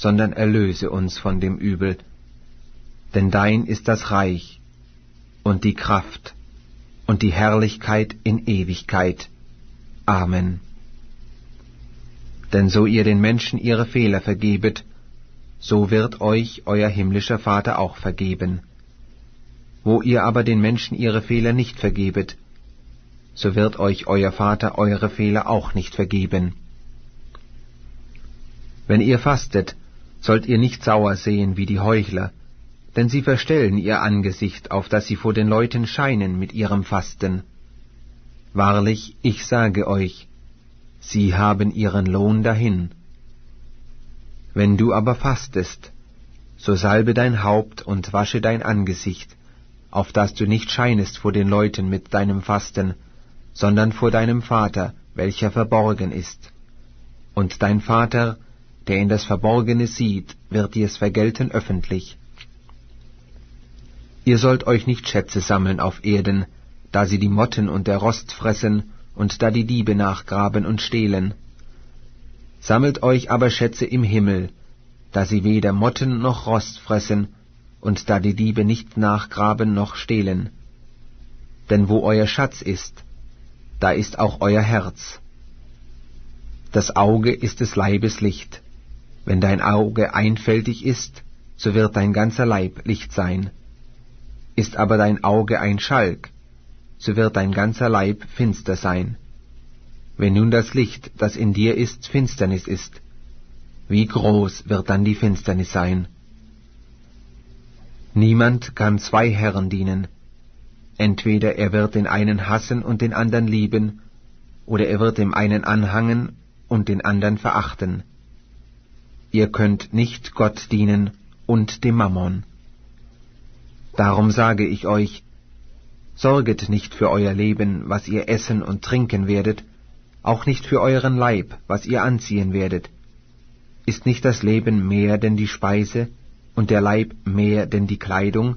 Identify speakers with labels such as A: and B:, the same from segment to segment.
A: sondern erlöse uns von dem Übel. Denn dein ist das Reich und die Kraft und die Herrlichkeit in Ewigkeit. Amen. Denn so ihr den Menschen ihre Fehler vergebet, so wird euch euer himmlischer Vater auch vergeben. Wo ihr aber den Menschen ihre Fehler nicht vergebet, so wird euch euer Vater eure Fehler auch nicht vergeben. Wenn ihr fastet, sollt ihr nicht sauer sehen wie die Heuchler, denn sie verstellen ihr Angesicht, auf dass sie vor den Leuten scheinen mit ihrem Fasten. Wahrlich, ich sage euch, sie haben ihren Lohn dahin. Wenn du aber fastest, so salbe dein Haupt und wasche dein Angesicht, auf dass du nicht scheinest vor den Leuten mit deinem Fasten, sondern vor deinem Vater, welcher verborgen ist. Und dein Vater, der in das Verborgene sieht, wird dir's vergelten öffentlich. Ihr sollt euch nicht Schätze sammeln auf Erden, da sie die Motten und der Rost fressen und da die Diebe nachgraben und stehlen. Sammelt euch aber Schätze im Himmel, da sie weder Motten noch Rost fressen und da die Diebe nicht nachgraben noch stehlen. Denn wo euer Schatz ist, da ist auch euer Herz. Das Auge ist des Leibes Licht. Wenn dein Auge einfältig ist, so wird dein ganzer Leib Licht sein. Ist aber dein Auge ein Schalk, so wird dein ganzer Leib finster sein. Wenn nun das Licht, das in dir ist, Finsternis ist, wie groß wird dann die Finsternis sein? Niemand kann zwei Herren dienen. Entweder er wird den einen hassen und den anderen lieben, oder er wird dem einen anhangen und den anderen verachten. Ihr könnt nicht Gott dienen und dem Mammon. Darum sage ich euch, sorget nicht für euer Leben, was ihr essen und trinken werdet, auch nicht für euren Leib, was ihr anziehen werdet. Ist nicht das Leben mehr denn die Speise und der Leib mehr denn die Kleidung?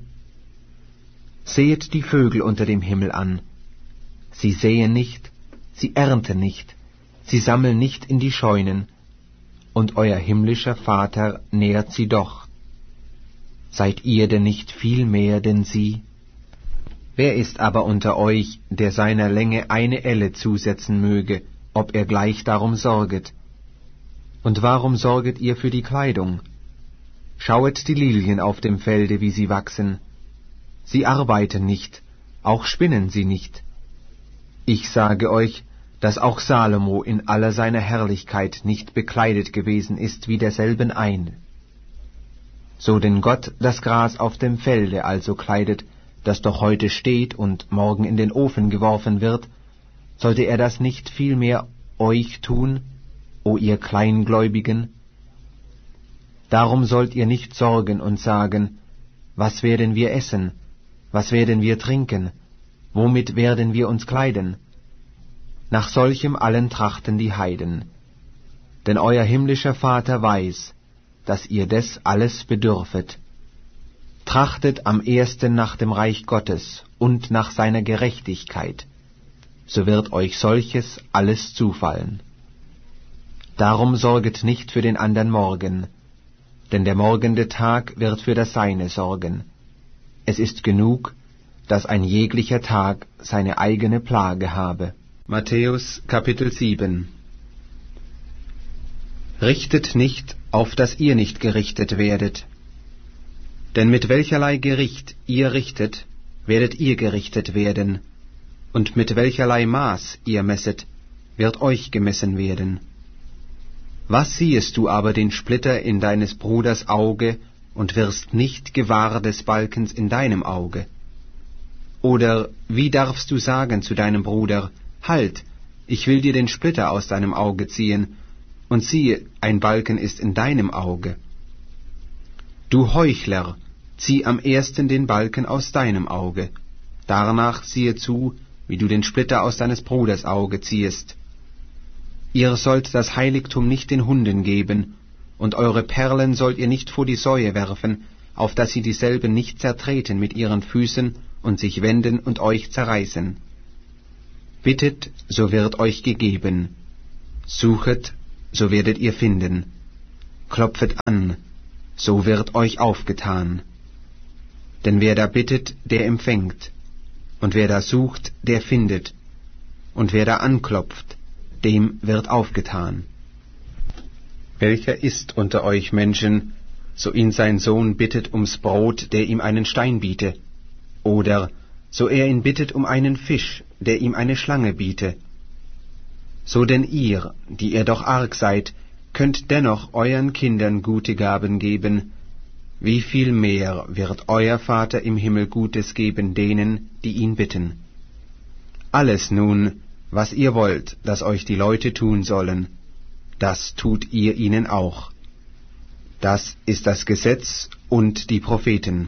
A: Sehet die Vögel unter dem Himmel an. Sie säen nicht, sie ernten nicht, sie sammeln nicht in die Scheunen, und euer himmlischer Vater nährt sie doch. Seid ihr denn nicht viel mehr denn sie? Wer ist aber unter euch, der seiner Länge eine Elle zusetzen möge, ob er gleich darum sorget? Und warum sorget ihr für die Kleidung? Schauet die Lilien auf dem Felde, wie sie wachsen. Sie arbeiten nicht, auch spinnen sie nicht. Ich sage euch, dass auch Salomo in aller seiner Herrlichkeit nicht bekleidet gewesen ist wie derselben ein. So denn Gott das Gras auf dem Felde also kleidet, das doch heute steht und morgen in den Ofen geworfen wird, sollte er das nicht vielmehr euch tun, o ihr Kleingläubigen? Darum sollt ihr nicht sorgen und sagen, was werden wir essen, was werden wir trinken, womit werden wir uns kleiden? Nach solchem allen trachten die Heiden. Denn euer himmlischer Vater weiß, dass ihr des alles bedürfet. Trachtet am ersten nach dem Reich Gottes und nach seiner Gerechtigkeit, so wird euch solches alles zufallen. Darum sorget nicht für den andern Morgen, denn der morgende Tag wird für das Seine sorgen. Es ist genug, dass ein jeglicher Tag seine eigene Plage habe. Matthäus Kapitel 7. Richtet nicht, auf dass ihr nicht gerichtet werdet. Denn mit welcherlei Gericht ihr richtet, werdet ihr gerichtet werden, und mit welcherlei Maß ihr messet, wird euch gemessen werden. Was siehest du aber den Splitter in deines Bruders Auge und wirst nicht gewahr des Balkens in deinem Auge? Oder wie darfst du sagen zu deinem Bruder, halt, ich will dir den Splitter aus deinem Auge ziehen, und siehe, ein Balken ist in deinem Auge. Du Heuchler, zieh am ersten den Balken aus deinem Auge, danach siehe zu, wie du den Splitter aus deines Bruders Auge ziehest. Ihr sollt das Heiligtum nicht den Hunden geben, und eure Perlen sollt ihr nicht vor die Säue werfen, auf dass sie dieselben nicht zertreten mit ihren Füßen und sich wenden und euch zerreißen. Bittet, so wird euch gegeben. Suchet, so werdet ihr finden. klopfet an, so wird euch aufgetan. Denn wer da bittet, der empfängt, und wer da sucht, der findet, und wer da anklopft, dem wird aufgetan. Welcher ist unter euch Menschen, so ihn sein Sohn bittet ums Brot, der ihm einen Stein biete, oder so er ihn bittet um einen Fisch, der ihm eine Schlange biete? So denn ihr, die ihr doch arg seid, könnt dennoch euren Kindern gute Gaben geben, wie viel mehr wird euer Vater im Himmel Gutes geben denen, die ihn bitten. Alles nun, was ihr wollt, dass euch die Leute tun sollen, das tut ihr ihnen auch. Das ist das Gesetz und die Propheten.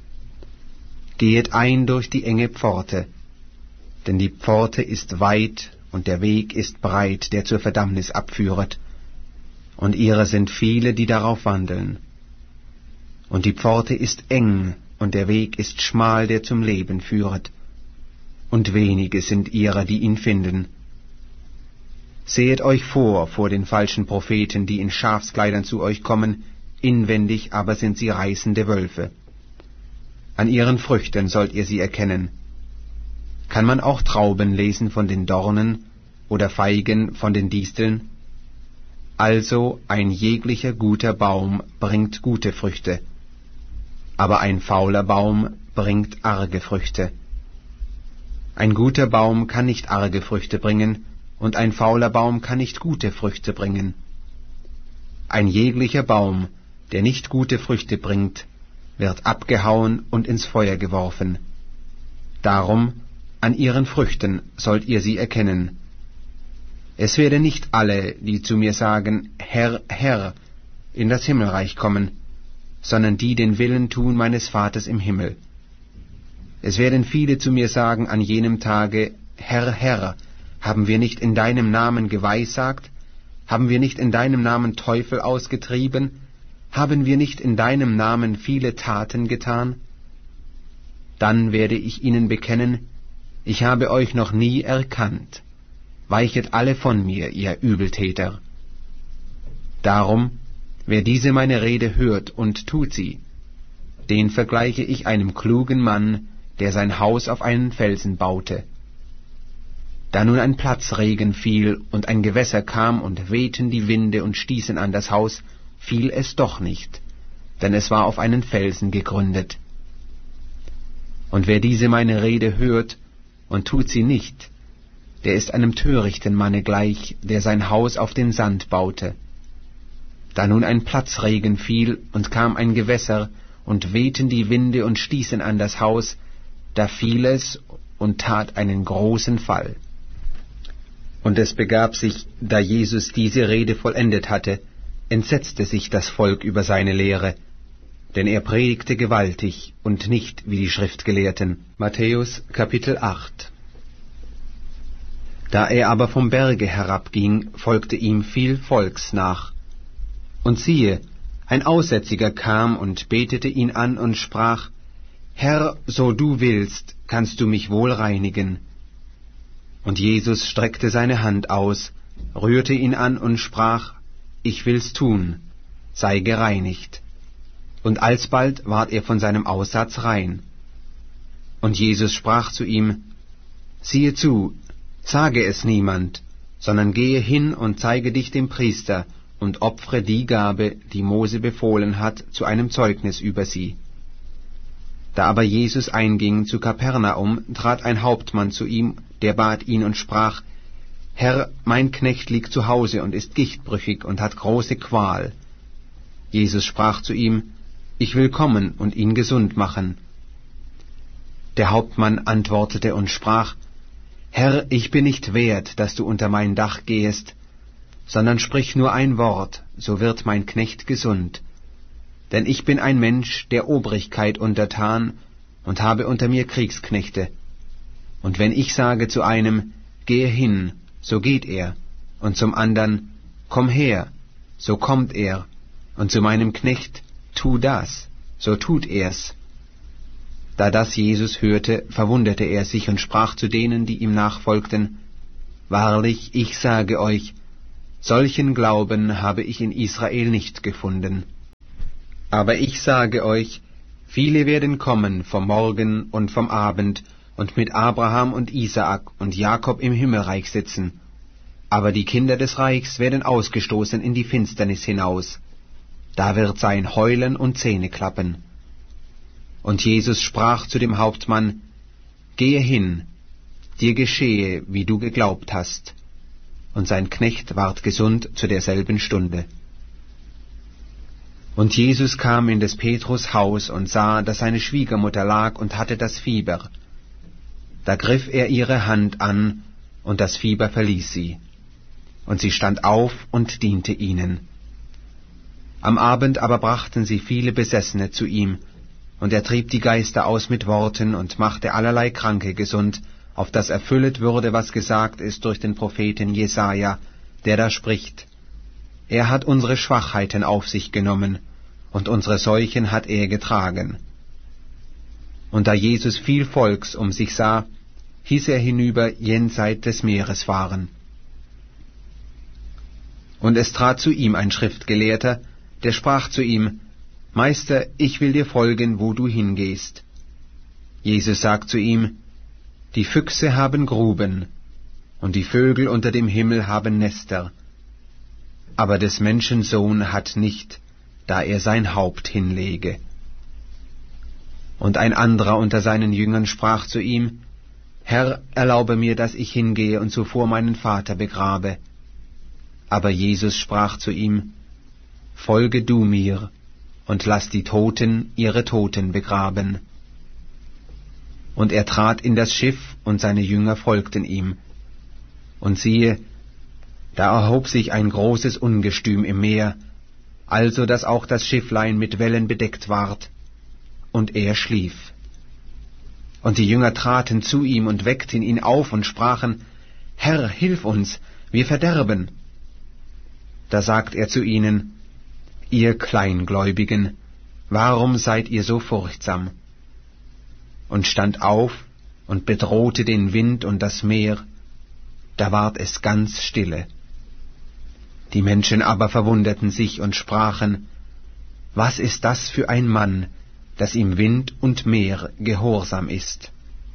A: Gehet ein durch die enge Pforte, denn die Pforte ist weit und der Weg ist breit, der zur Verdammnis abführet, und ihrer sind viele, die darauf wandeln. Und die Pforte ist eng, und der Weg ist schmal, der zum Leben führet, und wenige sind ihrer, die ihn finden. Sehet euch vor den falschen Propheten, die in Schafskleidern zu euch kommen, inwendig aber sind sie reißende Wölfe. An ihren Früchten sollt ihr sie erkennen. Kann man auch Trauben lesen von den Dornen oder Feigen von den Disteln? Also ein jeglicher guter Baum bringt gute Früchte, aber ein fauler Baum bringt arge Früchte. Ein guter Baum kann nicht arge Früchte bringen, und ein fauler Baum kann nicht gute Früchte bringen. Ein jeglicher Baum, der nicht gute Früchte bringt, wird abgehauen und ins Feuer geworfen. Darum, an ihren Früchten sollt ihr sie erkennen. Es werden nicht alle, die zu mir sagen, Herr, Herr, in das Himmelreich kommen, sondern die den Willen tun meines Vaters im Himmel. Es werden viele zu mir sagen an jenem Tage, Herr, Herr, haben wir nicht in deinem Namen geweissagt? Haben wir nicht in deinem Namen Teufel ausgetrieben? Haben wir nicht in deinem Namen viele Taten getan? Dann werde ich ihnen bekennen, ich habe euch noch nie erkannt. Weichet alle von mir, ihr Übeltäter. Darum, wer diese meine Rede hört und tut sie, den vergleiche ich einem klugen Mann, der sein Haus auf einen Felsen baute. Da nun ein Platzregen fiel und ein Gewässer kam und wehten die Winde und stießen an das Haus, fiel es doch nicht, denn es war auf einen Felsen gegründet. Und wer diese meine Rede hört und tut sie nicht, der ist einem törichten Manne gleich, der sein Haus auf den Sand baute. Da nun ein Platzregen fiel und kam ein Gewässer und wehten die Winde und stießen an das Haus, da fiel es und tat einen großen Fall. Und es begab sich, da Jesus diese Rede vollendet hatte, entsetzte sich das Volk über seine Lehre, denn er predigte gewaltig und nicht wie die Schriftgelehrten. Matthäus Kapitel 8. Da er aber vom Berge herabging, folgte ihm viel Volks nach. Und siehe, ein Aussätziger kam und betete ihn an und sprach, Herr, so du willst, kannst du mich wohl reinigen. Und Jesus streckte seine Hand aus, rührte ihn an und sprach, ich will's tun, sei gereinigt. Und alsbald ward er von seinem Aussatz rein. Und Jesus sprach zu ihm, siehe zu, sage es niemand, sondern gehe hin und zeige dich dem Priester und opfere die Gabe, die Mose befohlen hat, zu einem Zeugnis über sie. Da aber Jesus einging zu Kapernaum, trat ein Hauptmann zu ihm, der bat ihn und sprach, Herr, mein Knecht liegt zu Hause und ist gichtbrüchig und hat große Qual. Jesus sprach zu ihm, ich will kommen und ihn gesund machen. Der Hauptmann antwortete und sprach, Herr, ich bin nicht wert, dass du unter mein Dach gehest, sondern sprich nur ein Wort, so wird mein Knecht gesund. Denn ich bin ein Mensch der Obrigkeit untertan und habe unter mir Kriegsknechte. Und wenn ich sage zu einem, gehe hin, so geht er, und zum andern, komm her, so kommt er, und zu meinem Knecht, tu das, so tut er's. Da das Jesus hörte, verwunderte er sich und sprach zu denen, die ihm nachfolgten, Wahrlich, ich sage euch, Solchen Glauben habe ich in Israel nicht gefunden. Aber ich sage euch, viele werden kommen vom Morgen und vom Abend und mit Abraham und Isaak und Jakob im Himmelreich sitzen. Aber die Kinder des Reichs werden ausgestoßen in die Finsternis hinaus. Da wird sein Heulen und Zähneklappen. Und Jesus sprach zu dem Hauptmann, Gehe hin, dir geschehe, wie du geglaubt hast. Und sein Knecht ward gesund zu derselben Stunde. Und Jesus kam in des Petrus Haus und sah, dass seine Schwiegermutter lag und hatte das Fieber. Da griff er ihre Hand an, und das Fieber verließ sie. Und sie stand auf und diente ihnen. Am Abend aber brachten sie viele Besessene zu ihm, und er trieb die Geister aus mit Worten und machte allerlei Kranke gesund, auf das erfüllet würde, was gesagt ist durch den Propheten Jesaja, der da spricht: Er hat unsere Schwachheiten auf sich genommen, und unsere Seuchen hat er getragen. Und da Jesus viel Volks um sich sah, hieß er hinüber jenseit des Meeres fahren. Und es trat zu ihm ein Schriftgelehrter, der sprach zu ihm: Meister, ich will dir folgen, wo du hingehst. Jesus sagt zu ihm: Die Füchse haben Gruben, und die Vögel unter dem Himmel haben Nester, aber des Menschen Sohn hat nicht, da er sein Haupt hinlege. Und ein anderer unter seinen Jüngern sprach zu ihm: Herr, erlaube mir, dass ich hingehe und zuvor meinen Vater begrabe. Aber Jesus sprach zu ihm: Folge du mir, und lass die Toten ihre Toten begraben. Und er trat in das Schiff, und seine Jünger folgten ihm. Und siehe, da erhob sich ein großes Ungestüm im Meer, also dass auch das Schifflein mit Wellen bedeckt ward, und er schlief. Und die Jünger traten zu ihm und weckten ihn auf und sprachen: Herr, hilf uns, wir verderben. Da sagt er zu ihnen: Ihr Kleingläubigen, warum seid ihr so furchtsam? Und stand auf und bedrohte den Wind und das Meer, da ward es ganz stille. Die Menschen aber verwunderten sich und sprachen: Was ist das für ein Mann, dass ihm Wind und Meer gehorsam ist?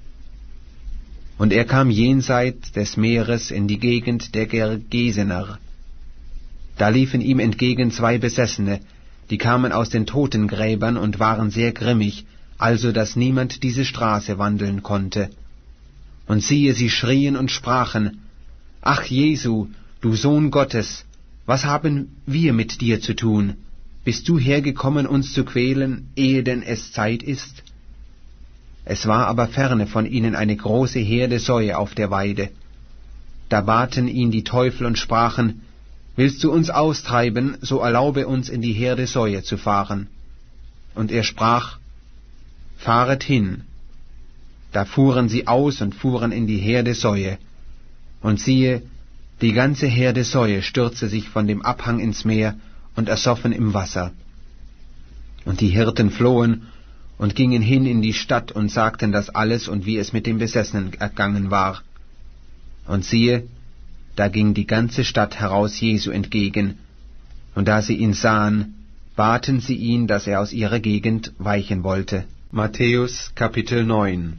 A: Und er kam jenseit des Meeres in die Gegend der Gergesener. Da liefen ihm entgegen 2 Besessene, die kamen aus den Totengräbern und waren sehr grimmig, also dass niemand diese Straße wandeln konnte. Und siehe, sie schrien und sprachen: Ach Jesu, du Sohn Gottes, was haben wir mit dir zu tun? Bist du hergekommen, uns zu quälen, ehe denn es Zeit ist? Es war aber ferne von ihnen eine große Herde Säue auf der Weide. Da baten ihn die Teufel und sprachen: Willst du uns austreiben, so erlaube uns in die Herde Säue zu fahren. Und er sprach: Fahret hin. Da fuhren sie aus und fuhren in die Herde Säue. Und siehe, die ganze Herde Säue stürzte sich von dem Abhang ins Meer und ersoffen im Wasser. Und die Hirten flohen und gingen hin in die Stadt und sagten das alles und wie es mit dem Besessenen ergangen war. Und siehe, da ging die ganze Stadt heraus Jesu entgegen, und da sie ihn sahen, baten sie ihn, dass er aus ihrer Gegend weichen wollte. Matthäus Kapitel 9.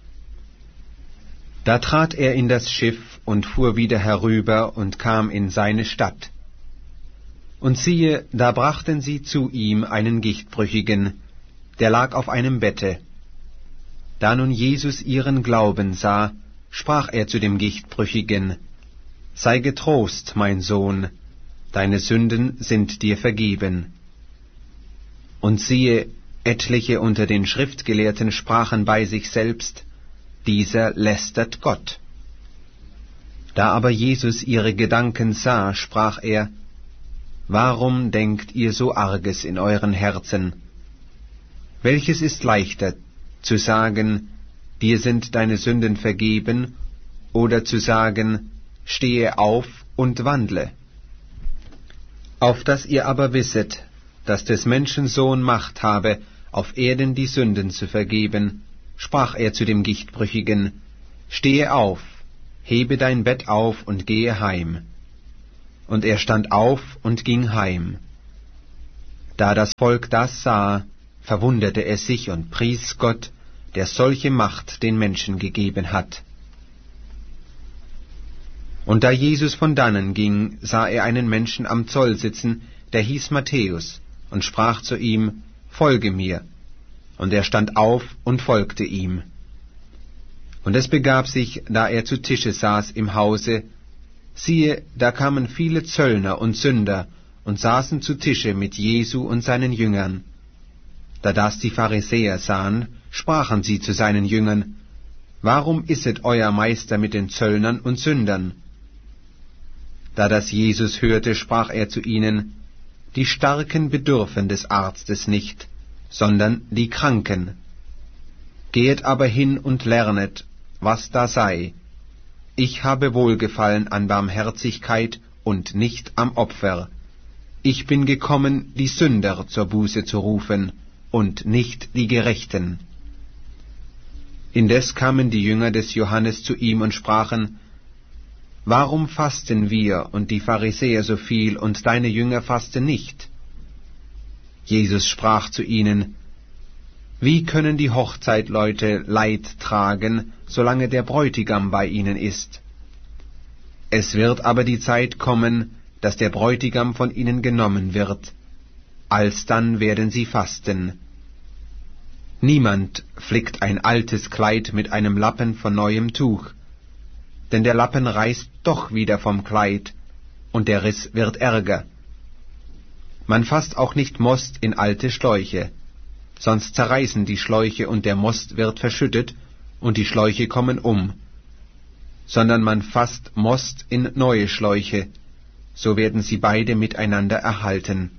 A: Da trat er in das Schiff und fuhr wieder herüber und kam in seine Stadt. Und siehe, da brachten sie zu ihm einen Gichtbrüchigen, der lag auf einem Bette. Da nun Jesus ihren Glauben sah, sprach er zu dem Gichtbrüchigen: Sei getrost, mein Sohn, deine Sünden sind dir vergeben. Und siehe, etliche unter den Schriftgelehrten sprachen bei sich selbst: Dieser lästert Gott. Da aber Jesus ihre Gedanken sah, sprach er: Warum denkt ihr so Arges in euren Herzen? Welches ist leichter, zu sagen: Dir sind deine Sünden vergeben, oder zu sagen: Stehe auf und wandle? Auf dass ihr aber wisset, dass des Menschen Sohn Macht habe, auf Erden die Sünden zu vergeben, sprach er zu dem Gichtbrüchigen: Stehe auf, hebe dein Bett auf und gehe heim. Und er stand auf und ging heim. Da das Volk das sah, verwunderte es sich und pries Gott, der solche Macht den Menschen gegeben hat. Und da Jesus von dannen ging, sah er einen Menschen am Zoll sitzen, der hieß Matthäus, und sprach zu ihm, Folge mir. Und er stand auf und folgte ihm. Und es begab sich, da er zu Tische saß im Hause, siehe, da kamen viele Zöllner und Sünder und saßen zu Tische mit Jesu und seinen Jüngern. Da das die Pharisäer sahen, sprachen sie zu seinen Jüngern, Warum isset euer Meister mit den Zöllnern und Sündern? Da das Jesus hörte, sprach er zu ihnen, Die Starken bedürfen des Arztes nicht, sondern die Kranken. Gehet aber hin und lernet, was da sei. Ich habe Wohlgefallen an Barmherzigkeit und nicht am Opfer. Ich bin gekommen, die Sünder zur Buße zu rufen, und nicht die Gerechten. Indes kamen die Jünger des Johannes zu ihm und sprachen, Warum fasten wir und die Pharisäer so viel, und deine Jünger fasten nicht? Jesus sprach zu ihnen, Wie können die Hochzeitleute Leid tragen, solange der Bräutigam bei ihnen ist? Es wird aber die Zeit kommen, dass der Bräutigam von ihnen genommen wird. Alsdann werden sie fasten. Niemand flickt ein altes Kleid mit einem Lappen von neuem Tuch, denn der Lappen reißt doch wieder vom Kleid, und der Riss wird ärger. Man fasst auch nicht Most in alte Schläuche, sonst zerreißen die Schläuche und der Most wird verschüttet, und die Schläuche kommen sondern man fasst Most in neue Schläuche, so werden sie beide miteinander erhalten.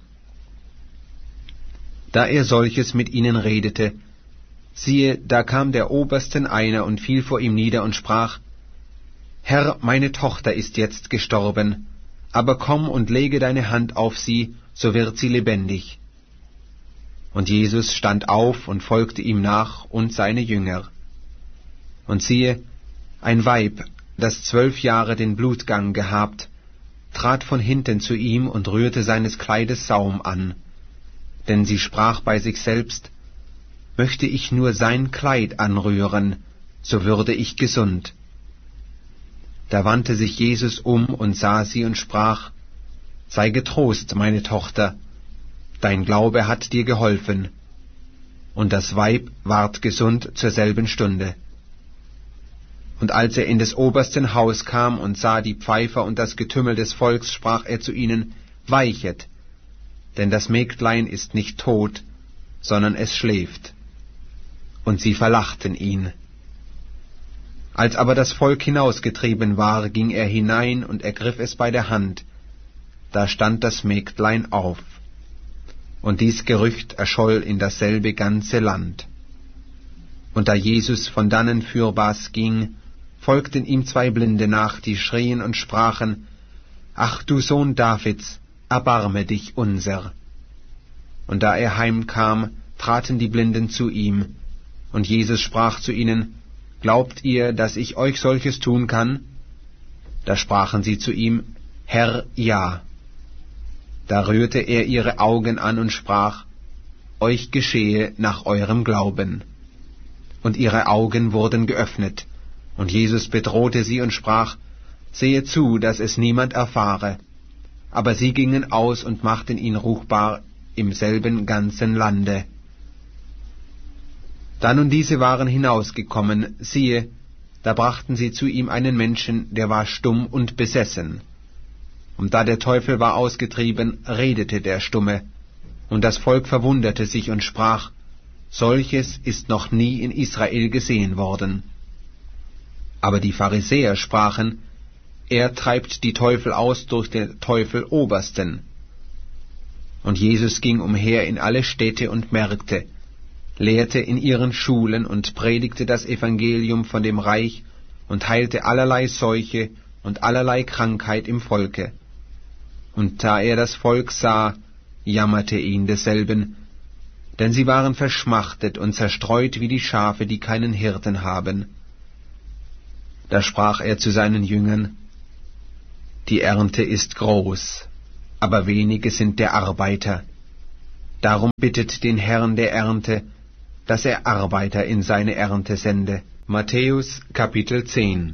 A: Da er solches mit ihnen redete, siehe, da kam der Obersten einer und fiel vor ihm nieder und sprach, Herr, meine Tochter ist jetzt gestorben, aber komm und lege deine Hand auf sie, so wird sie lebendig. Und Jesus stand auf und folgte ihm nach und seine Jünger. Und siehe, ein Weib, das 12 Jahre den Blutgang gehabt, trat von hinten zu ihm und rührte seines Kleides Saum an. Denn sie sprach bei sich selbst, möchte ich nur sein Kleid anrühren, so würde ich gesund. Da wandte sich Jesus um und sah sie und sprach, Sei getrost, meine Tochter, dein Glaube hat dir geholfen. Und das Weib ward gesund zur selben Stunde. Und als er in des Obersten Haus kam und sah die Pfeifer und das Getümmel des Volks, sprach er zu ihnen, Weichet, denn das Mägdlein ist nicht tot, sondern es schläft. Und sie verlachten ihn. Als aber das Volk hinausgetrieben war, ging er hinein und ergriff es bei der Hand. Da stand das Mägdlein auf. Und dies Gerücht erscholl in dasselbe ganze Land. Und da Jesus von dannen fürbars ging, folgten ihm 2 Blinde nach, die schrien und sprachen, Ach du Sohn Davids, erbarme dich unser. Und da er heimkam, traten die Blinden zu ihm, und Jesus sprach zu ihnen, Glaubt ihr, dass ich euch solches tun kann? Da sprachen sie zu ihm, Herr, ja. Da rührte er ihre Augen an und sprach, Euch geschehe nach eurem Glauben. Und ihre Augen wurden geöffnet, und Jesus bedrohte sie und sprach, Sehe zu, dass es niemand erfahre. Aber sie gingen aus und machten ihn ruchbar im selben ganzen Lande. Da nun diese waren hinausgekommen, siehe, da brachten sie zu ihm einen Menschen, der war stumm und besessen. Und da der Teufel war ausgetrieben, redete der Stumme, und das Volk verwunderte sich und sprach, Solches ist noch nie in Israel gesehen worden. Aber die Pharisäer sprachen, Er treibt die Teufel aus durch den Teufelobersten. Und Jesus ging umher in alle Städte und Märkte, lehrte in ihren Schulen und predigte das Evangelium von dem Reich und heilte allerlei Seuche und allerlei Krankheit im Volke. Und da er das Volk sah, jammerte ihn desselben, denn sie waren verschmachtet und zerstreut wie die Schafe, die keinen Hirten haben. Da sprach er zu seinen Jüngern, Die Ernte ist groß, aber wenige sind der Arbeiter. Darum bittet den Herrn der Ernte, dass er Arbeiter in seine Ernte sende. Matthäus Kapitel 10.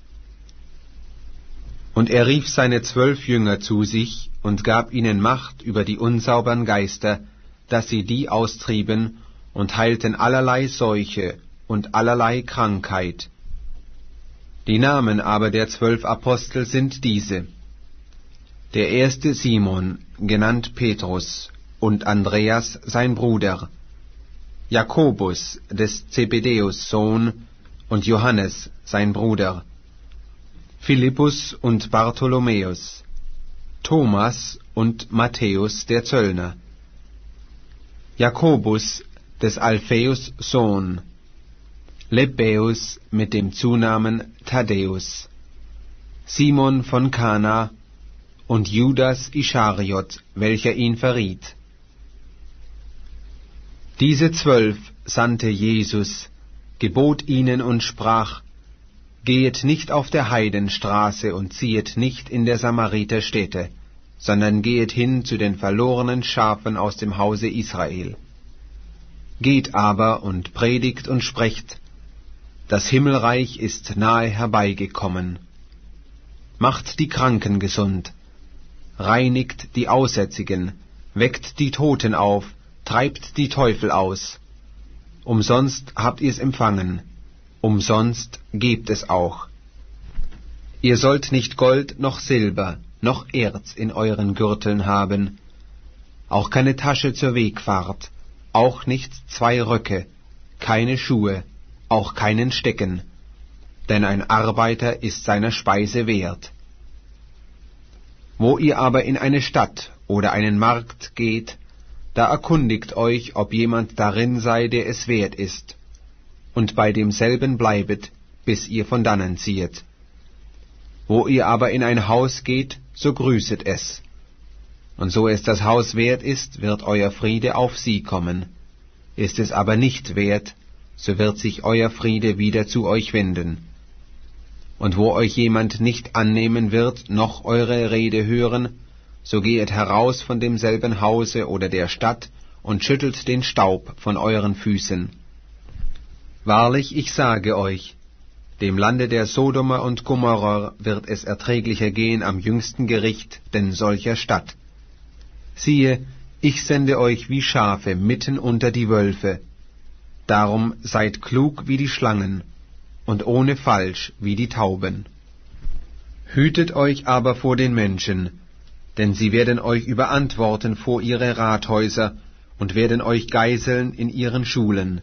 A: Und er rief seine 12 Jünger zu sich und gab ihnen Macht über die unsaubern Geister, dass sie die austrieben und heilten allerlei Seuche und allerlei Krankheit. Die Namen aber der 12 Apostel sind diese: Der erste Simon, genannt Petrus, und Andreas sein Bruder, Jakobus, des Zebedäus Sohn, und Johannes sein Bruder, Philippus und Bartholomäus, Thomas und Matthäus der Zöllner, Jakobus, des Alpheus Sohn, Lebbeus mit dem Zunamen Thaddäus, Simon von Kana und Judas Ischariot, welcher ihn verriet. Diese 12 sandte Jesus, gebot ihnen und sprach: Gehet nicht auf der Heidenstraße und ziehet nicht in der Samariterstädte, sondern gehet hin zu den verlorenen Schafen aus dem Hause Israel. Geht aber und predigt und sprecht: Das Himmelreich ist nahe herbeigekommen. Macht die Kranken gesund, reinigt die Aussätzigen, weckt die Toten auf, treibt die Teufel aus. Umsonst habt ihr's empfangen, umsonst gebt es auch. Ihr sollt nicht Gold noch Silber noch Erz in euren Gürteln haben, auch keine Tasche zur Wegfahrt, auch nicht 2 Röcke, keine Schuhe, auch keinen Stecken, denn ein Arbeiter ist seiner Speise wert. Wo ihr aber in eine Stadt oder einen Markt geht, da erkundigt euch, ob jemand darin sei, der es wert ist, und bei demselben bleibet, bis ihr von dannen ziehet. Wo ihr aber in ein Haus geht, so grüßet es. Und so es das Haus wert ist, wird euer Friede auf sie kommen. Ist es aber nicht wert, so wird sich euer Friede wieder zu euch wenden. Und wo euch jemand nicht annehmen wird, noch eure Rede hören, so gehet heraus von demselben Hause oder der Stadt und schüttelt den Staub von euren Füßen. Wahrlich, ich sage euch, dem Lande der Sodomer und Gomorrer wird es erträglicher gehen am jüngsten Gericht denn solcher Stadt. Siehe, ich sende euch wie Schafe mitten unter die Wölfe. Darum seid klug wie die Schlangen und ohne Falsch wie die Tauben. Hütet euch aber vor den Menschen, denn sie werden euch überantworten vor ihre Rathäuser und werden euch geiseln in ihren Schulen.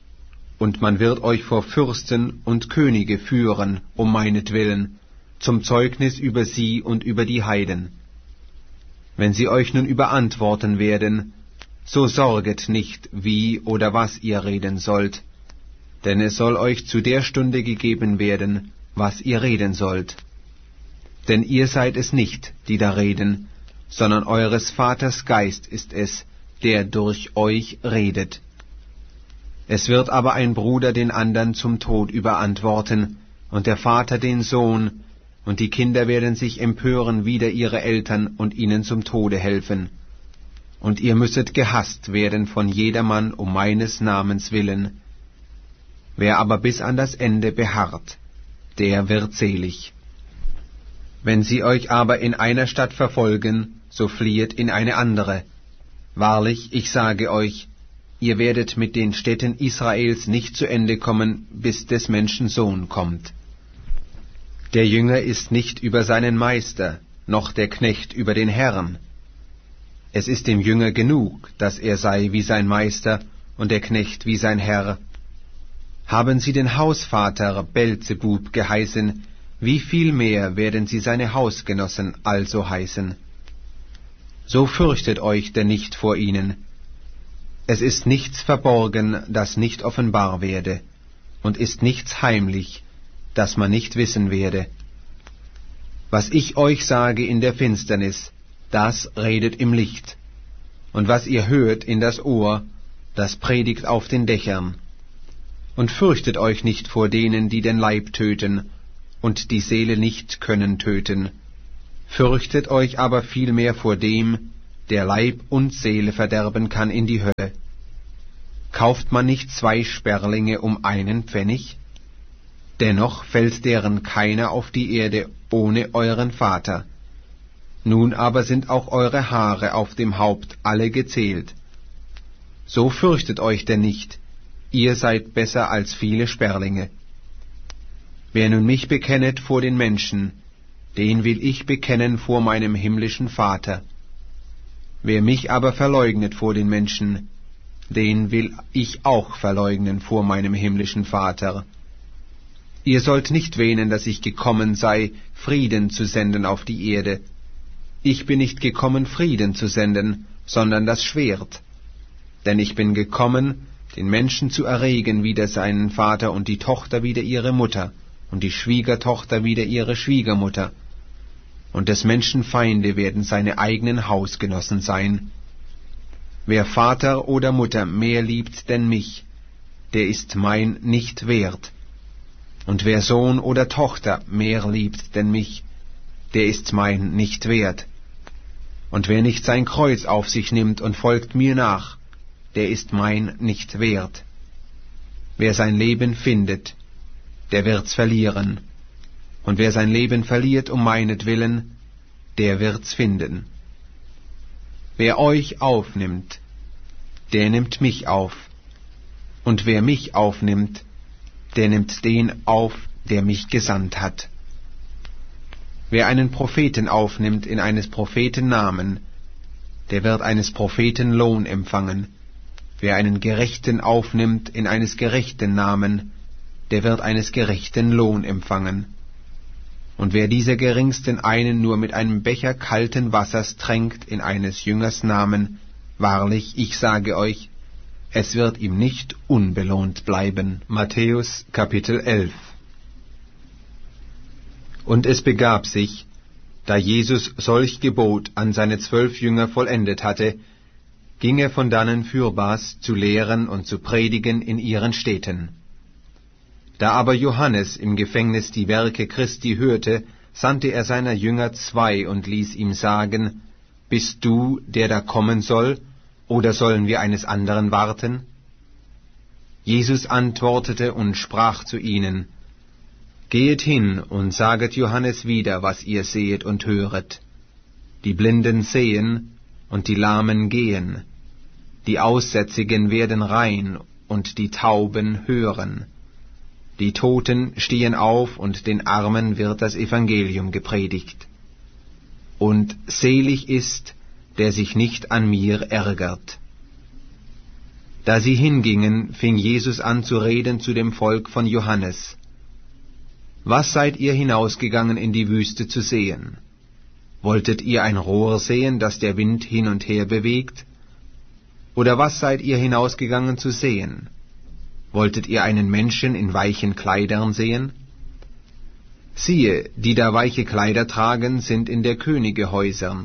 A: Und man wird euch vor Fürsten und Könige führen, um meinetwillen, zum Zeugnis über sie und über die Heiden. Wenn sie euch nun überantworten werden, so sorget nicht, wie oder was ihr reden sollt, denn es soll euch zu der Stunde gegeben werden, was ihr reden sollt. Denn ihr seid es nicht, die da reden, sondern eures Vaters Geist ist es, der durch euch redet. Es wird aber ein Bruder den andern zum Tod überantworten, und der Vater den Sohn, und die Kinder werden sich empören wider ihre Eltern und ihnen zum Tode helfen. Und ihr müsset gehasst werden von jedermann um meines Namens willen. Wer aber bis an das Ende beharrt, der wird selig. Wenn sie euch aber in einer Stadt verfolgen, so fliehet in eine andere. Wahrlich, ich sage euch, ihr werdet mit den Städten Israels nicht zu Ende kommen, bis des Menschen Sohn kommt. Der Jünger ist nicht über seinen Meister, noch der Knecht über den Herrn. Es ist dem Jünger genug, dass er sei wie sein Meister und der Knecht wie sein Herr. Haben sie den Hausvater Belzebub geheißen, wie viel mehr werden sie seine Hausgenossen also heißen? So fürchtet euch denn nicht vor ihnen. Es ist nichts verborgen, das nicht offenbar werde, und ist nichts heimlich, das man nicht wissen werde. Was ich euch sage in der Finsternis, das redet im Licht, und was ihr hört in das Ohr, das predigt auf den Dächern. Und fürchtet euch nicht vor denen, die den Leib töten, und die Seele nicht können töten. Fürchtet euch aber vielmehr vor dem, der Leib und Seele verderben kann in die Hölle. Kauft man nicht 2 Sperlinge um 1 Pfennig? Dennoch fällt deren keiner auf die Erde ohne euren Vater. Nun aber sind auch eure Haare auf dem Haupt alle gezählt. So fürchtet euch denn nicht, ihr seid besser als viele Sperlinge. Wer nun mich bekennet vor den Menschen, den will ich bekennen vor meinem himmlischen Vater. Wer mich aber verleugnet vor den Menschen, den will ich auch verleugnen vor meinem himmlischen Vater. Ihr sollt nicht wähnen, dass ich gekommen sei, Frieden zu senden auf die Erde. Ich bin nicht gekommen, Frieden zu senden, sondern das Schwert. Denn ich bin gekommen, den Menschen zu erregen wider seinen Vater und die Tochter wider ihre Mutter und die Schwiegertochter wider ihre Schwiegermutter. Und des Menschen Feinde werden seine eigenen Hausgenossen sein. Wer Vater oder Mutter mehr liebt denn mich, der ist mein nicht wert. Und wer Sohn oder Tochter mehr liebt denn mich, der ist mein nicht wert. Und wer nicht sein Kreuz auf sich nimmt und folgt mir nach, der ist mein nicht wert. Wer sein Leben findet, der wird's verlieren. Und wer sein Leben verliert um meinetwillen, der wird's finden. Wer euch aufnimmt, der nimmt mich auf. Und wer mich aufnimmt, der nimmt den auf, der mich gesandt hat. Wer einen Propheten aufnimmt in eines Propheten Namen, der wird eines Propheten Lohn empfangen. Wer einen Gerechten aufnimmt in eines Gerechten Namen, der wird eines Gerechten Lohn empfangen. Und wer dieser geringsten einen nur mit einem Becher kalten Wassers tränkt in eines Jüngers Namen, wahrlich, ich sage euch, es wird ihm nicht unbelohnt bleiben. Matthäus Kapitel 11. Und es begab sich, da Jesus solch Gebot an seine 12 Jünger vollendet hatte, ging er von dannen fürbars zu lehren und zu predigen in ihren Städten. Da aber Johannes im Gefängnis die Werke Christi hörte, sandte er seiner Jünger 2 und ließ ihm sagen, Bist du, der da kommen soll, oder sollen wir eines anderen warten? Jesus antwortete und sprach zu ihnen, Gehet hin und saget Johannes wieder, was ihr sehet und höret. Die Blinden sehen und die Lahmen gehen, die Aussätzigen werden rein und die Tauben hören. Die Toten stehen auf und den Armen wird das Evangelium gepredigt. Und selig ist, der sich nicht an mir ärgert. Da sie hingingen, fing Jesus an zu reden zu dem Volk von Johannes. Was seid ihr hinausgegangen in die Wüste zu sehen? Wolltet ihr ein Rohr sehen, das der Wind hin und her bewegt? Oder was seid ihr hinausgegangen zu sehen? Wolltet ihr einen Menschen in weichen Kleidern sehen? Siehe, die da weiche Kleider tragen, sind in der Könige Häusern.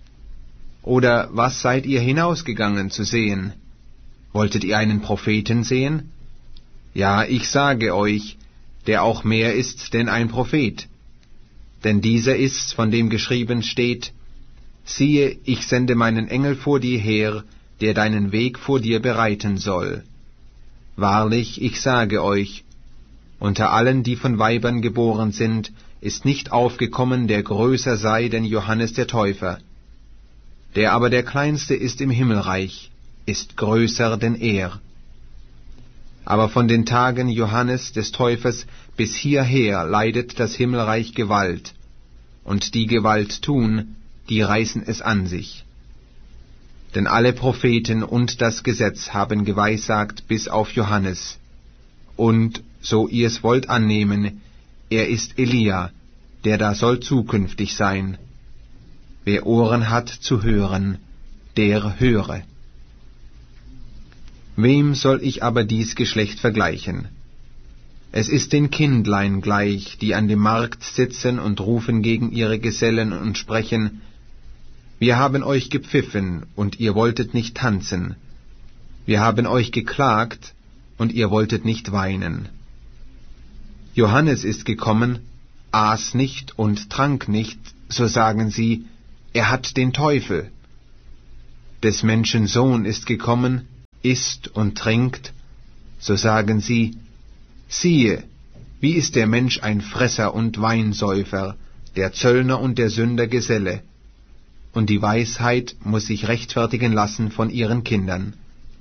A: Oder was seid ihr hinausgegangen zu sehen? Wolltet ihr einen Propheten sehen? Ja, ich sage euch, der auch mehr ist denn ein Prophet. Denn dieser ist's, von dem geschrieben steht, Siehe, ich sende meinen Engel vor dir her, der deinen Weg vor dir bereiten soll. Wahrlich, ich sage euch, unter allen, die von Weibern geboren sind, ist nicht aufgekommen, der größer sei denn Johannes der Täufer. Der aber der Kleinste ist im Himmelreich, ist größer denn er. Aber von den Tagen Johannes des Täufers bis hierher leidet das Himmelreich Gewalt, und die Gewalt tun, die reißen es an sich. Denn alle Propheten und das Gesetz haben geweissagt bis auf Johannes. Und, so ihr es wollt annehmen, er ist Elia, der da soll zukünftig sein. Wer Ohren hat zu hören, der höre. Wem soll ich aber dies Geschlecht vergleichen? Es ist den Kindlein gleich, die an dem Markt sitzen und rufen gegen ihre Gesellen und sprechen, Wir haben euch gepfiffen, und ihr wolltet nicht tanzen. Wir haben euch geklagt, und ihr wolltet nicht weinen. Johannes ist gekommen, aß nicht und trank nicht, so sagen sie, er hat den Teufel. Des Menschen Sohn ist gekommen, isst und trinkt, so sagen sie, siehe, wie ist der Mensch ein Fresser und Weinsäufer, der Zöllner und der Sünder Geselle, und die Weisheit muß sich rechtfertigen lassen von ihren Kindern.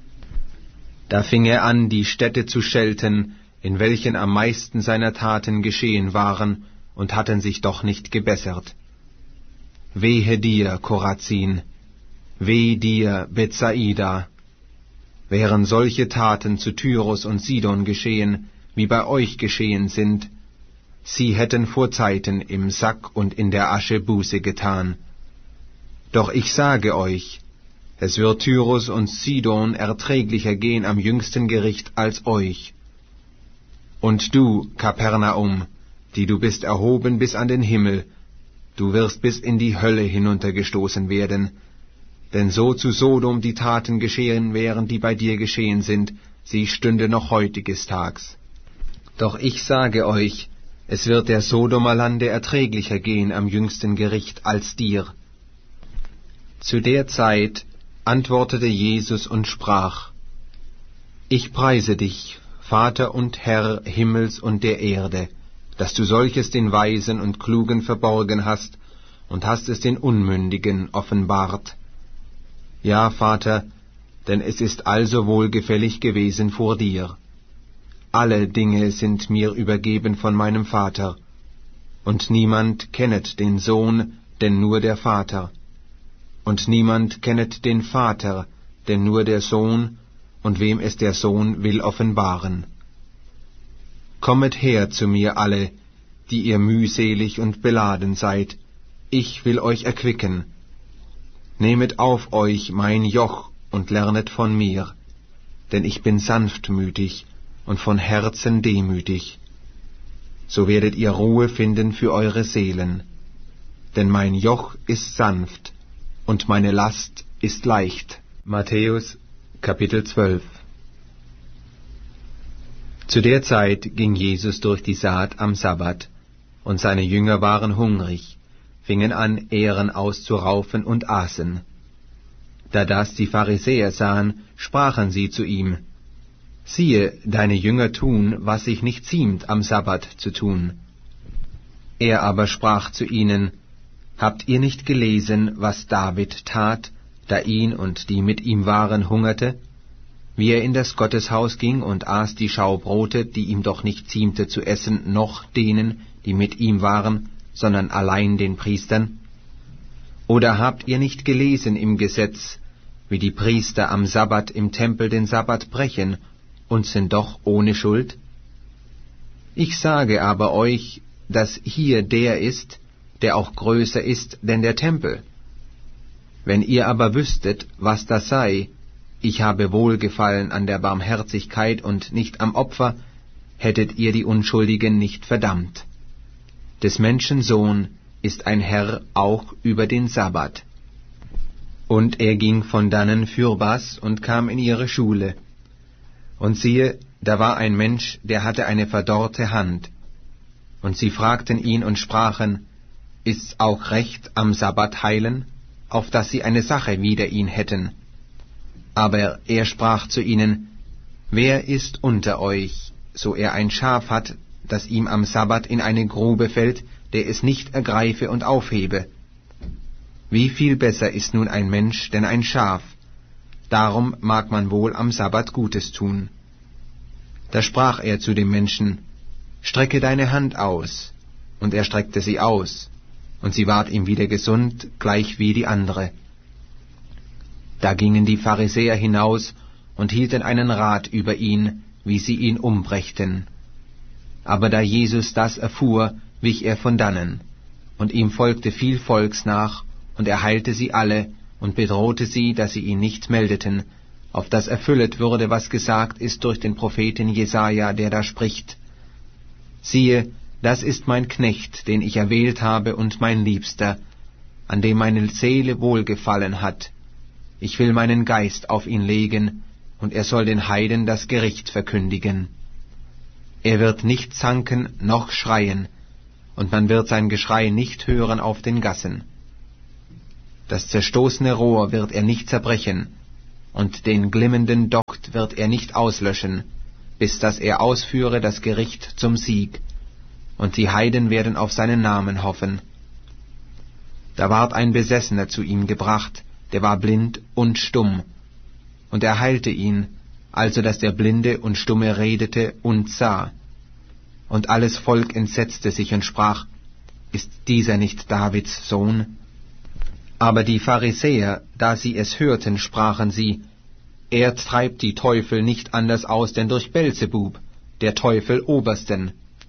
A: Da fing er an, die Städte zu schelten, in welchen am meisten seiner Taten geschehen waren, und hatten sich doch nicht gebessert. Wehe dir, Chorazin! Weh dir, Bethsaida! Wären solche Taten zu Tyrus und Sidon geschehen, wie bei euch geschehen sind, sie hätten vor Zeiten im Sack und in der Asche Buße getan. Doch ich sage euch, es wird Tyrus und Sidon erträglicher gehen am jüngsten Gericht als euch. Und du, Kapernaum, die du bist erhoben bis an den Himmel, du wirst bis in die Hölle hinuntergestoßen werden, denn so zu Sodom die Taten geschehen wären, die bei dir geschehen sind, sie stünde noch heutiges Tags. Doch ich sage euch, es wird der Sodomer Lande erträglicher gehen am jüngsten Gericht als dir. Zu der Zeit antwortete Jesus und sprach, Ich preise dich, Vater und Herr Himmels und der Erde, dass du solches den Weisen und Klugen verborgen hast und hast es den Unmündigen offenbart. Ja, Vater, denn es ist also wohlgefällig gewesen vor dir. Alle Dinge sind mir übergeben von meinem Vater, und niemand kennet den Sohn, denn nur der Vater. Und niemand kennet den Vater, denn nur der Sohn, und wem es der Sohn will offenbaren. Kommet her zu mir alle, die ihr mühselig und beladen seid, ich will euch erquicken. Nehmet auf euch mein Joch und lernet von mir, denn ich bin sanftmütig und von Herzen demütig. So werdet ihr Ruhe finden für eure Seelen, denn mein Joch ist sanft und meine Last ist leicht. Matthäus, Kapitel 12. Zu der Zeit ging Jesus durch die Saat am Sabbat, und seine Jünger waren hungrig, fingen an, Ähren auszuraufen und aßen. Da das die Pharisäer sahen, sprachen sie zu ihm, Siehe, deine Jünger tun, was sich nicht ziemt, am Sabbat zu tun. Er aber sprach zu ihnen, Habt ihr nicht gelesen, was David tat, da ihn und die mit ihm waren hungerte, wie er in das Gotteshaus ging und aß die Schaubrote, die ihm doch nicht ziemte zu essen, noch denen, die mit ihm waren, sondern allein den Priestern? Oder habt ihr nicht gelesen im Gesetz, wie die Priester am Sabbat im Tempel den Sabbat brechen und sind doch ohne Schuld? Ich sage aber euch, dass hier der ist, der auch größer ist denn der Tempel. Wenn ihr aber wüsstet, was das sei, ich habe Wohlgefallen an der Barmherzigkeit und nicht am Opfer, hättet ihr die Unschuldigen nicht verdammt. Des Menschen Sohn ist ein Herr auch über den Sabbat. Und er ging von dannen fürbas und kam in ihre Schule. Und siehe, da war ein Mensch, der hatte eine verdorrte Hand. Und sie fragten ihn und sprachen, Ist's auch recht, am Sabbat heilen, auf dass sie eine Sache wider ihn hätten? Aber er sprach zu ihnen, Wer ist unter euch, so er ein Schaf hat, das ihm am Sabbat in eine Grube fällt, der es nicht ergreife und aufhebe? Wie viel besser ist nun ein Mensch denn ein Schaf? Darum mag man wohl am Sabbat Gutes tun. Da sprach er zu dem Menschen, Strecke deine Hand aus. Und er streckte sie aus, und sie ward ihm wieder gesund, gleich wie die andere. Da gingen die Pharisäer hinaus und hielten einen Rat über ihn, wie sie ihn umbrächten. Aber da Jesus das erfuhr, wich er von dannen, und ihm folgte viel Volks nach, und er heilte sie alle und bedrohte sie, dass sie ihn nicht meldeten, auf das erfüllet würde, was gesagt ist durch den Propheten Jesaja, der da spricht, Siehe, das ist mein Knecht, den ich erwählt habe, und mein Liebster, an dem meine Seele wohlgefallen hat. Ich will meinen Geist auf ihn legen, und er soll den Heiden das Gericht verkündigen. Er wird nicht zanken noch schreien, und man wird sein Geschrei nicht hören auf den Gassen. Das zerstoßene Rohr wird er nicht zerbrechen, und den glimmenden Docht wird er nicht auslöschen, bis dass er ausführe das Gericht zum Sieg, und die Heiden werden auf seinen Namen hoffen. Da ward ein Besessener zu ihm gebracht, der war blind und stumm, und er heilte ihn, also dass der Blinde und Stumme redete und sah. Und alles Volk entsetzte sich und sprach, ist dieser nicht Davids Sohn? Aber die Pharisäer, da sie es hörten, sprachen sie, er treibt die Teufel nicht anders aus denn durch Belzebub, der Teufel Obersten.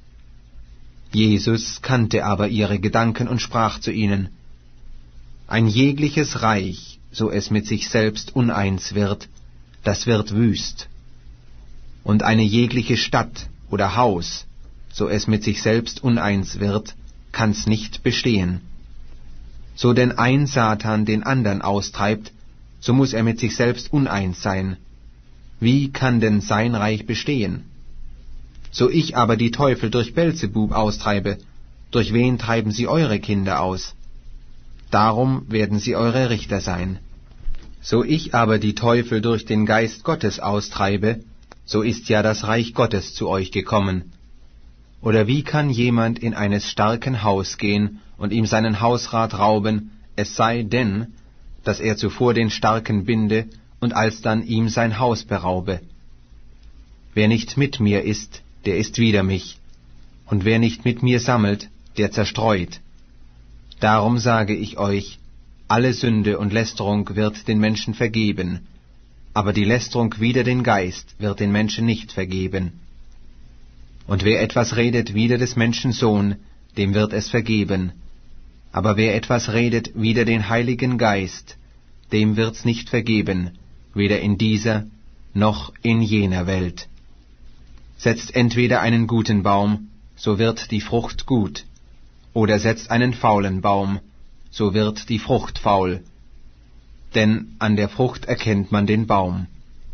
A: Jesus kannte aber ihre Gedanken und sprach zu ihnen, ein jegliches Reich, so es mit sich selbst uneins wird, das wird wüst. Und eine jegliche Stadt oder Haus, so es mit sich selbst uneins wird, kann's nicht bestehen. So denn ein Satan den andern austreibt, so muß er mit sich selbst uneins sein. Wie kann denn sein Reich bestehen? So ich aber die Teufel durch Belzebub austreibe, durch wen treiben sie eure Kinder aus? Darum werden sie eure Richter sein. So ich aber die Teufel durch den Geist Gottes austreibe, so ist ja das Reich Gottes zu euch gekommen. Oder wie kann jemand in eines starken Haus gehen und ihm seinen Hausrat rauben, es sei denn, dass er zuvor den Starken binde und alsdann ihm sein Haus beraube? Wer nicht mit mir ist, der ist wider mich, und wer nicht mit mir sammelt, der zerstreut. Darum sage ich euch, alle Sünde und Lästerung wird den Menschen vergeben, aber die Lästerung wider den Geist wird den Menschen nicht vergeben. Und wer etwas redet wider des Menschen Sohn, dem wird es vergeben. Aber wer etwas redet wider den Heiligen Geist, dem wird's nicht vergeben, weder in dieser noch in jener Welt. Setzt entweder einen guten Baum, so wird die Frucht gut, oder setzt einen faulen Baum, so wird die Frucht faul. Denn an der Frucht erkennt man den Baum.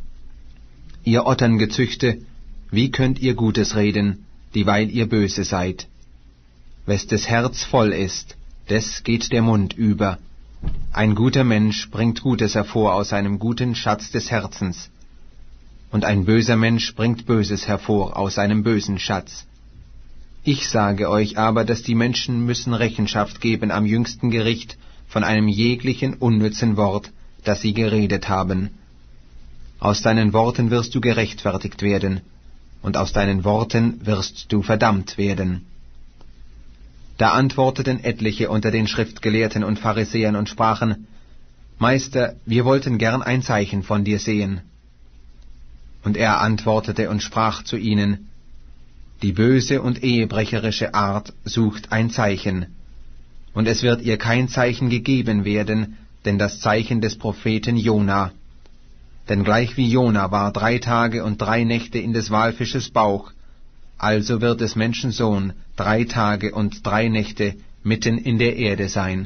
A: Ihr Otterngezüchte, wie könnt ihr Gutes reden, dieweil ihr böse seid? Wes des Herz voll ist, des geht der Mund über. Ein guter Mensch bringt Gutes hervor aus seinem guten Schatz des Herzens, und ein böser Mensch bringt Böses hervor aus seinem bösen Schatz. Ich sage euch aber, dass die Menschen müssen Rechenschaft geben am jüngsten Gericht von einem jeglichen unnützen Wort, das sie geredet haben. Aus deinen Worten wirst du gerechtfertigt werden, und aus deinen Worten wirst du verdammt werden. Da antworteten etliche unter den Schriftgelehrten und Pharisäern und sprachen, Meister, wir wollten gern ein Zeichen von dir sehen. Und er antwortete und sprach zu ihnen, die böse und ehebrecherische Art sucht ein Zeichen, und es wird ihr kein Zeichen gegeben werden, denn das Zeichen des Propheten Jona. Denn gleich wie Jona war 3 Tage und 3 Nächte in des Walfisches Bauch, also wird des Menschen Sohn 3 Tage und 3 Nächte mitten in der Erde sein.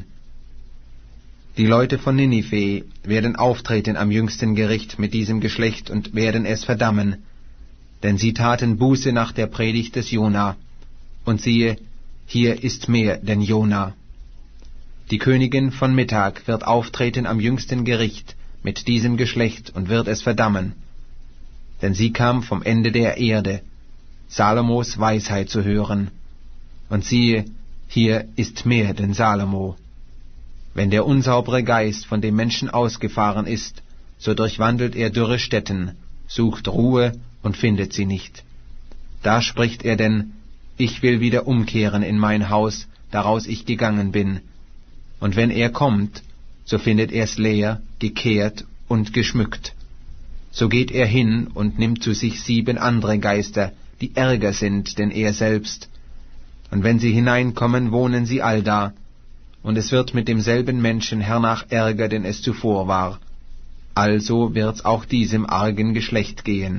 A: Die Leute von Ninive werden auftreten am jüngsten Gericht mit diesem Geschlecht und werden es verdammen, denn sie taten Buße nach der Predigt des Jona, und siehe, hier ist mehr denn Jona. Die Königin von Mittag wird auftreten am jüngsten Gericht mit diesem Geschlecht und wird es verdammen, denn sie kam vom Ende der Erde, Salomos Weisheit zu hören, und siehe, hier ist mehr denn Salomo. Wenn der unsaubere Geist von dem Menschen ausgefahren ist, so durchwandelt er dürre Stätten, sucht Ruhe und findet sie nicht. Da spricht er denn, ich will wieder umkehren in mein Haus, daraus ich gegangen bin. Und wenn er kommt, so findet er's leer, gekehrt und geschmückt. So geht er hin und nimmt zu sich 7 andere Geister, die ärger sind denn er selbst. Und wenn sie hineinkommen, wohnen sie allda, und es wird mit demselben Menschen hernach ärger, denn es zuvor war. Also wird's auch diesem argen Geschlecht gehen.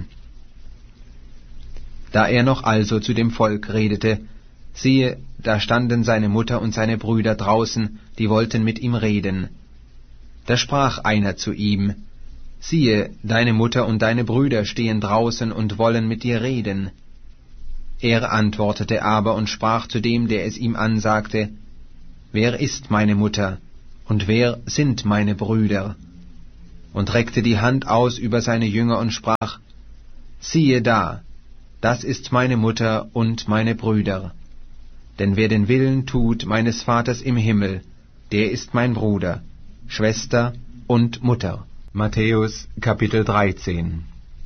A: Da er noch also zu dem Volk redete, siehe, da standen seine Mutter und seine Brüder draußen, die wollten mit ihm reden. Da sprach einer zu ihm, siehe, deine Mutter und deine Brüder stehen draußen und wollen mit dir reden. Er antwortete aber und sprach zu dem, der es ihm ansagte, »Wer ist meine Mutter, und wer sind meine Brüder?« Und reckte die Hand aus über seine Jünger und sprach, »Siehe da, das ist meine Mutter und meine Brüder. Denn wer den Willen tut meines Vaters im Himmel, der ist mein Bruder, Schwester und Mutter.« Matthäus Kapitel 13.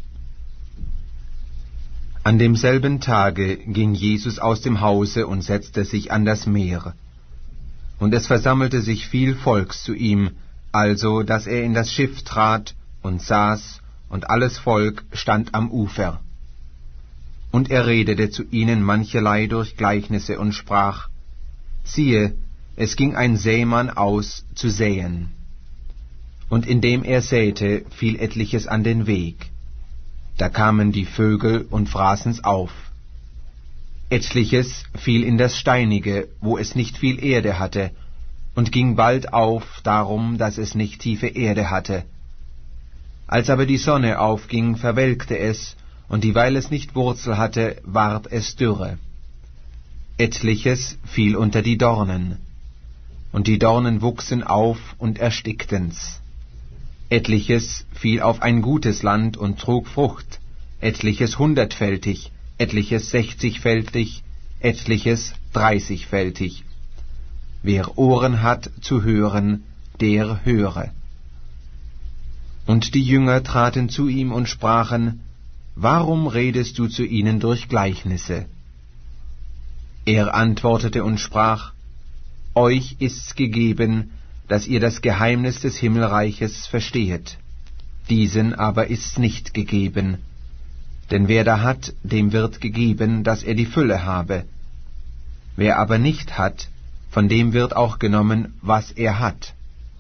A: An demselben Tage ging Jesus aus dem Hause und setzte sich an das Meer. Und es versammelte sich viel Volks zu ihm, also dass er in das Schiff trat und saß, und alles Volk stand am Ufer. Und er redete zu ihnen mancherlei durch Gleichnisse und sprach, siehe, es ging ein Sämann aus zu säen. Und indem er säte, fiel etliches an den Weg. Da kamen die Vögel und fraßen's auf. Etliches fiel in das Steinige, wo es nicht viel Erde hatte, und ging bald auf, darum, dass es nicht tiefe Erde hatte. Als aber die Sonne aufging, verwelkte es, und dieweil es nicht Wurzel hatte, ward es dürre. Etliches fiel unter die Dornen, und die Dornen wuchsen auf und erstickten's. Etliches fiel auf ein gutes Land und trug Frucht, etliches 100-fältig, etliches 60-fältig, etliches 30-fältig. Wer Ohren hat zu hören, der höre. Und die Jünger traten zu ihm und sprachen, warum redest du zu ihnen durch Gleichnisse? Er antwortete und sprach, euch ist's gegeben, dass ihr das Geheimnis des Himmelreiches verstehet. Diesen aber ist's nicht gegeben. Denn wer da hat, dem wird gegeben, dass er die Fülle habe. Wer aber nicht hat, von dem wird auch genommen, was er hat.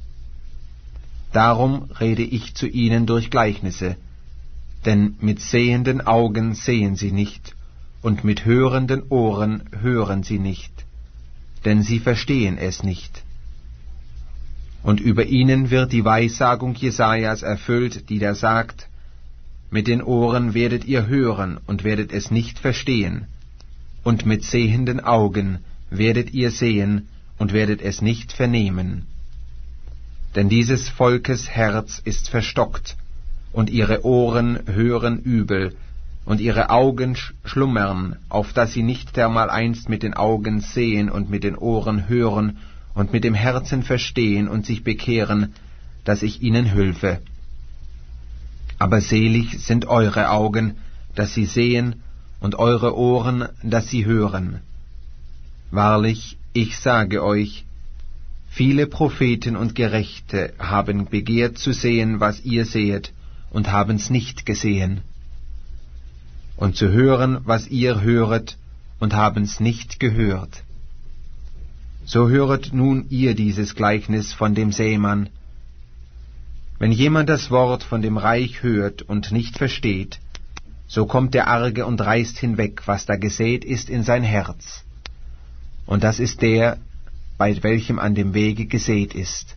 A: Darum rede ich zu ihnen durch Gleichnisse, denn mit sehenden Augen sehen sie nicht, und mit hörenden Ohren hören sie nicht, denn sie verstehen es nicht. Und über ihnen wird die Weissagung Jesajas erfüllt, die da sagt, mit den Ohren werdet ihr hören und werdet es nicht verstehen, und mit sehenden Augen werdet ihr sehen und werdet es nicht vernehmen. Denn dieses Volkes Herz ist verstockt, und ihre Ohren hören übel, und ihre Augen schlummern, auf dass sie nicht dermaleinst mit den Augen sehen und mit den Ohren hören und mit dem Herzen verstehen und sich bekehren, dass ich ihnen hülfe. Aber selig sind eure Augen, dass sie sehen, und eure Ohren, dass sie hören. Wahrlich, ich sage euch, viele Propheten und Gerechte haben begehrt zu sehen, was ihr sehet, und haben's nicht gesehen, und zu hören, was ihr höret, und haben's nicht gehört. So höret nun ihr dieses Gleichnis von dem Sämann. Wenn jemand das Wort von dem Reich hört und nicht versteht, so kommt der Arge und reißt hinweg, was da gesät ist in sein Herz. Und das ist der, bei welchem an dem Wege gesät ist.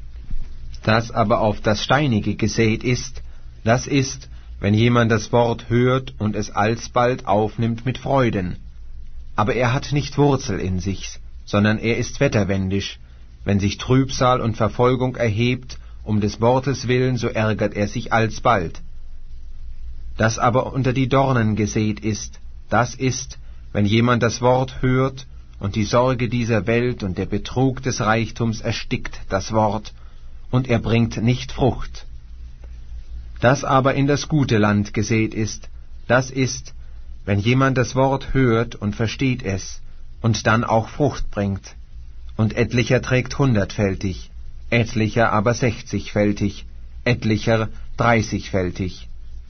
A: Das aber auf das Steinige gesät ist, das ist, wenn jemand das Wort hört und es alsbald aufnimmt mit Freuden. Aber er hat nicht Wurzel in sich, sondern er ist wetterwendisch. Wenn sich Trübsal und Verfolgung erhebt, um des Wortes willen, so ärgert er sich alsbald. Das aber unter die Dornen gesät ist, das ist, wenn jemand das Wort hört, und die Sorge dieser Welt und der Betrug des Reichtums erstickt das Wort, und er bringt nicht Frucht. Das aber in das gute Land gesät ist, das ist, wenn jemand das Wort hört und versteht es, und dann auch Frucht bringt. Und etlicher trägt 100-fältig, etlicher aber 60-fältig, etlicher 30-fältig.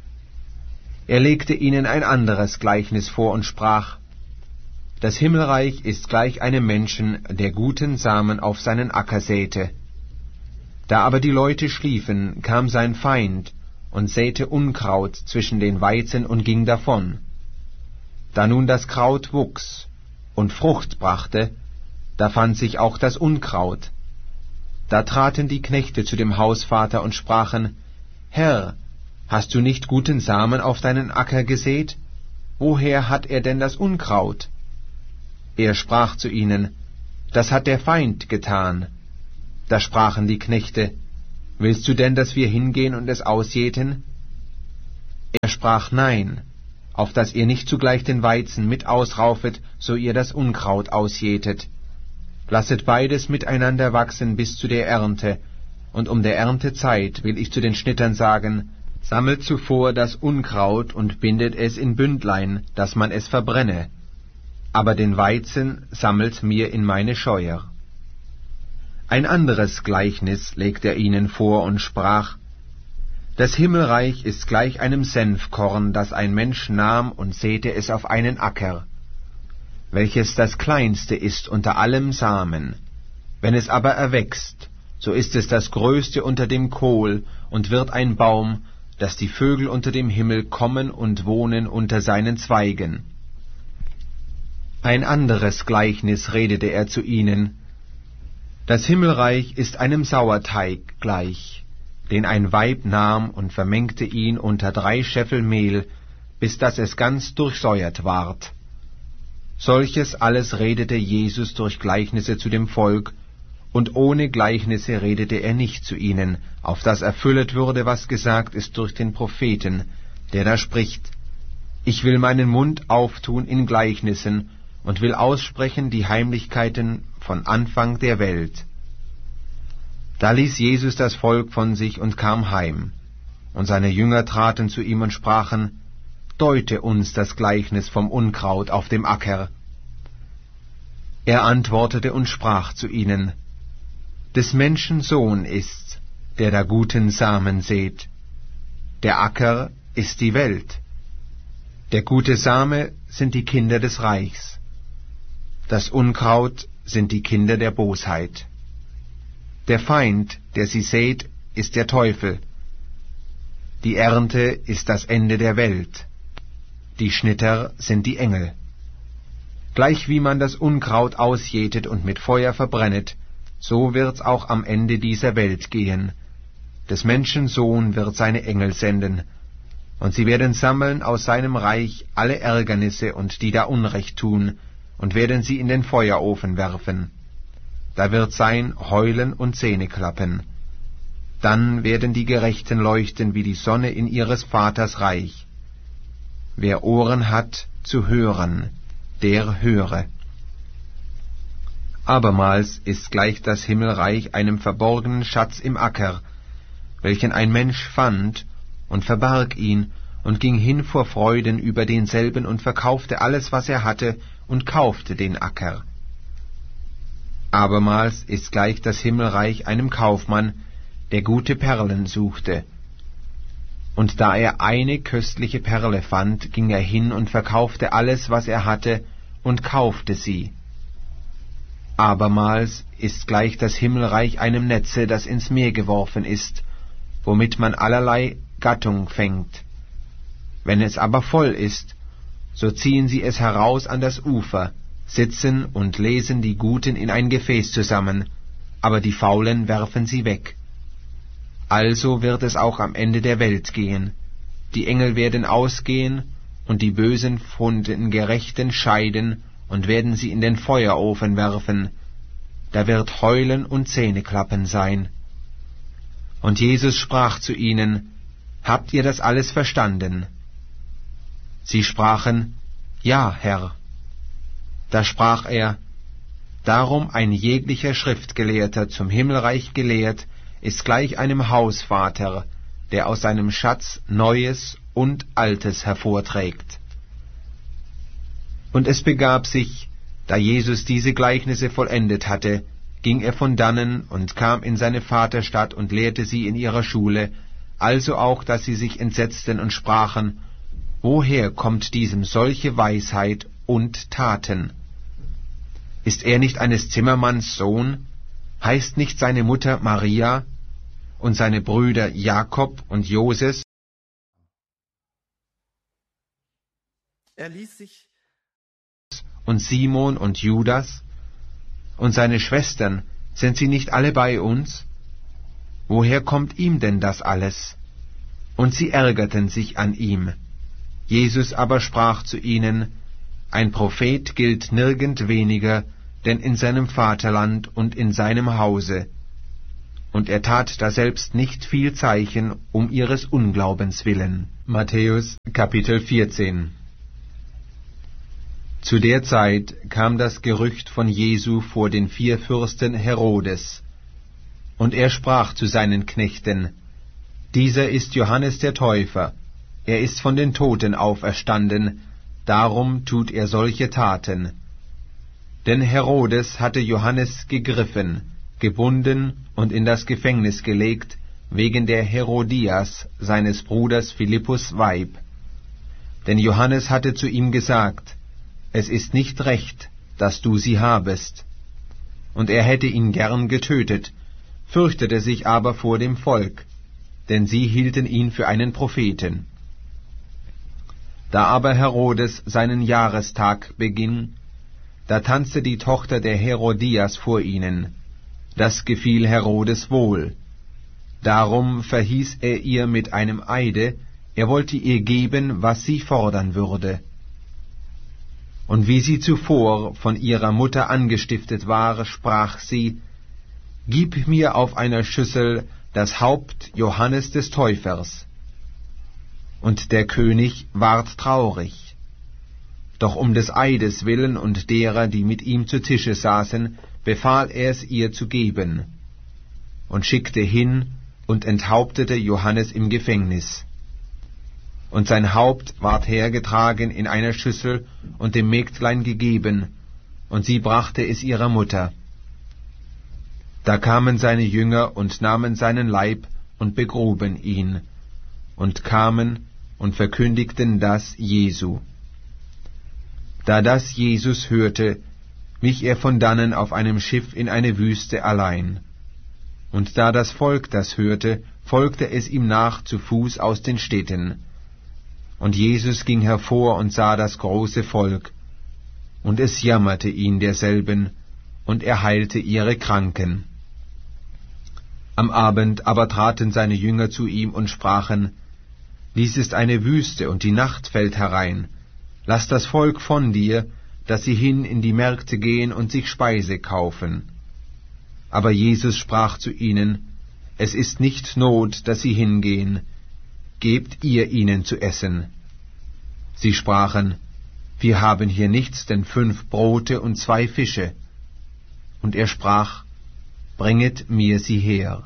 A: Er legte ihnen ein anderes Gleichnis vor und sprach, das Himmelreich ist gleich einem Menschen, der guten Samen auf seinen Acker säte. Da aber die Leute schliefen, kam sein Feind und säte Unkraut zwischen den Weizen und ging davon. Da nun das Kraut wuchs und Frucht brachte, da fand sich auch das Unkraut. Da traten die Knechte zu dem Hausvater und sprachen, Herr, hast du nicht guten Samen auf deinen Acker gesät? woher hat er denn das Unkraut? Er sprach zu ihnen, das hat der Feind getan. Da sprachen die Knechte, willst du denn, dass wir hingehen und es ausjäten? Er sprach, nein, auf dass ihr nicht zugleich den Weizen mit ausraufet, so ihr das Unkraut ausjätet. Lasset beides miteinander wachsen bis zu der Ernte, und um der Erntezeit will ich zu den Schnittern sagen, sammelt zuvor das Unkraut und bindet es in Bündlein, dass man es verbrenne, aber den Weizen sammelt mir in meine Scheuer. Ein anderes Gleichnis legt er ihnen vor und sprach, das Himmelreich ist gleich einem Senfkorn, das ein Mensch nahm und säte es auf einen Acker, welches das kleinste ist unter allem Samen. Wenn es aber erwächst, so ist es das größte unter dem Kohl und wird ein Baum, dass die Vögel unter dem Himmel kommen und wohnen unter seinen Zweigen. Ein anderes Gleichnis redete er zu ihnen. Das Himmelreich ist einem Sauerteig gleich, den ein Weib nahm und vermengte ihn unter 3 Scheffel Mehl, bis dass es ganz durchsäuert ward. Solches alles redete Jesus durch Gleichnisse zu dem Volk, und ohne Gleichnisse redete er nicht zu ihnen, auf das erfüllet würde, was gesagt ist durch den Propheten, der da spricht, ich will meinen Mund auftun in Gleichnissen und will aussprechen die Heimlichkeiten von Anfang der Welt. Da ließ Jesus das Volk von sich und kam heim. Und seine Jünger traten zu ihm und sprachen, deute uns das Gleichnis vom Unkraut auf dem Acker. Er antwortete und sprach zu ihnen, des Menschen Sohn ist's, der da guten Samen sät. Der Acker ist die Welt. Der gute Same sind die Kinder des Reichs. Das Unkraut sind die Kinder der Bosheit. Der Feind, der sie sät, ist der Teufel. Die Ernte ist das Ende der Welt. Die Schnitter sind die Engel. Gleich wie man das Unkraut ausjätet und mit Feuer verbrennet, so wird's auch am Ende dieser Welt gehen. Des Menschen Sohn wird seine Engel senden, und sie werden sammeln aus seinem Reich alle Ärgernisse und die da Unrecht tun, und werden sie in den Feuerofen werfen. Da wird sein Heulen und Zähneklappen. Dann werden die Gerechten leuchten wie die Sonne in ihres Vaters Reich. Wer Ohren hat, zu hören, der höre. Abermals ist gleich das Himmelreich einem verborgenen Schatz im Acker, welchen ein Mensch fand und verbarg ihn und ging hin vor Freuden über denselben und verkaufte alles, was er hatte, und kaufte den Acker. Abermals ist gleich das Himmelreich einem Kaufmann, der gute Perlen suchte. Und da er eine köstliche Perle fand, ging er hin und verkaufte alles, was er hatte, und kaufte sie. Abermals ist gleich das Himmelreich einem Netze, das ins Meer geworfen ist, womit man allerlei Gattung fängt. Wenn es aber voll ist, so ziehen sie es heraus an das Ufer, sitzen und lesen die Guten in ein Gefäß zusammen, aber die Faulen werfen sie weg. Also wird es auch am Ende der Welt gehen. Die Engel werden ausgehen, und die Bösen von den Gerechten scheiden, und werden sie in den Feuerofen werfen. Da wird Heulen und Zähneklappen sein. Und Jesus sprach zu ihnen, habt ihr das alles verstanden? Sie sprachen, ja, Herr. Da sprach er, darum ein jeglicher Schriftgelehrter zum Himmelreich gelehrt, ist gleich einem Hausvater, der aus seinem Schatz Neues und Altes hervorträgt. Und es begab sich, da Jesus diese Gleichnisse vollendet hatte, ging er von dannen und kam in seine Vaterstadt und lehrte sie in ihrer Schule, also auch, dass sie sich entsetzten und sprachen, woher kommt diesem solche Weisheit und Taten? Ist er nicht eines Zimmermanns Sohn? Heißt nicht seine Mutter Maria und seine Brüder Jakob und Joses?
B: Er ließ sich
A: und Simon und Judas? Und seine Schwestern, sind sie nicht alle bei uns? Woher kommt ihm denn das alles? Und sie ärgerten sich an ihm. Jesus aber sprach zu ihnen, ein Prophet gilt nirgend weniger, denn in seinem Vaterland und in seinem Hause. Und er tat daselbst nicht viel Zeichen um ihres Unglaubens willen. Matthäus Kapitel 14. Zu der Zeit kam das Gerücht von Jesu vor den 4 Fürsten Herodes. Und er sprach zu seinen Knechten, dieser ist Johannes der Täufer, er ist von den Toten auferstanden, darum tut er solche Taten. Denn Herodes hatte Johannes gegriffen, gebunden und in das Gefängnis gelegt, wegen der Herodias, seines Bruders Philippus' Weib. Denn Johannes hatte zu ihm gesagt, es ist nicht recht, dass du sie habest. Und er hätte ihn gern getötet, fürchtete sich aber vor dem Volk, denn sie hielten ihn für einen Propheten. Da aber Herodes seinen Jahrestag beging, da tanzte die Tochter der Herodias vor ihnen. Das gefiel Herodes wohl. Darum verhieß er ihr mit einem Eide, er wollte ihr geben, was sie fordern würde. Und wie sie zuvor von ihrer Mutter angestiftet war, sprach sie, »Gib mir auf einer Schüssel das Haupt Johannes des Täufers.« Und der König ward traurig. Doch um des Eides willen und derer, die mit ihm zu Tische saßen, befahl er es ihr zu geben, und schickte hin und enthauptete Johannes im Gefängnis. Und sein Haupt ward hergetragen in einer Schüssel und dem Mägdlein gegeben, und sie brachte es ihrer Mutter. Da kamen seine Jünger und nahmen seinen Leib und begruben ihn, und kamen und verkündigten das Jesu. Da das Jesus hörte, wich er von dannen auf einem Schiff in eine Wüste allein. Und da das Volk das hörte, folgte es ihm nach zu Fuß aus den Städten. Und Jesus ging hervor und sah das große Volk, und es jammerte ihn derselben, und er heilte ihre Kranken. Am Abend aber traten seine Jünger zu ihm und sprachen, »Dies ist eine Wüste, und die Nacht fällt herein. Lass das Volk von dir, dass sie hin in die Märkte gehen und sich Speise kaufen.« Aber Jesus sprach zu ihnen, »Es ist nicht Not, dass sie hingehen. Gebt ihr ihnen zu essen.« Sie sprachen, »Wir haben hier nichts, denn 5 Brote und 2 Fische.« Und er sprach, »Bringet mir sie her.«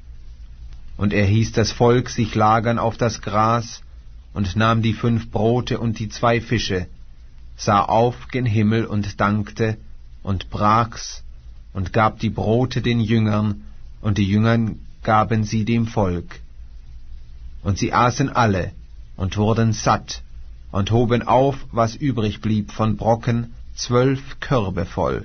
A: Und er hieß das Volk sich lagern auf das Gras und nahm die 5 Brote und die 2 Fische, sah auf gen Himmel und dankte und brach's und gab die Brote den Jüngern, und die Jünger gaben sie dem Volk. Und sie aßen alle und wurden satt und hoben auf, was übrig blieb von Brocken, 12 Körbe voll.